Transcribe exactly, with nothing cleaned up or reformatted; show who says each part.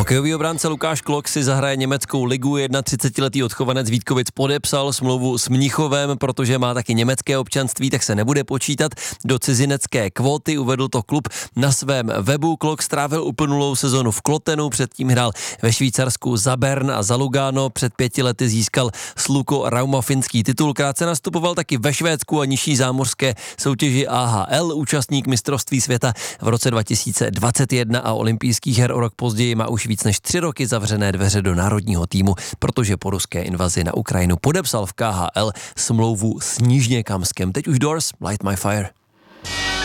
Speaker 1: Hokejový obránce Lukáš Klok si zahraje německou ligu. třicetiletý odchovanec Vítkovic podepsal smlouvu s Mnichovem, protože má taky německé občanství, tak se nebude počítat do cizinecké kvóty. Uvedl to klub na svém webu. Klok strávil uplynulou sezonu v Klotenu, předtím hrál ve Švýcarsku za Bern a za Lugano. Před pěti lety získal s Luko Rauma finský titul. Krátce nastupoval taky ve Švédsku a nižší zámořské soutěži A H L. Účastník mistrovství světa v roce dva tisíce dvacet jedna a olympijských her o rok později má už víc než tři roky zavřené dveře do národního týmu, protože po ruské invazi na Ukrajinu podepsal v K H L smlouvu s Nížněkamskem. Teď už Doors, Light My Fire.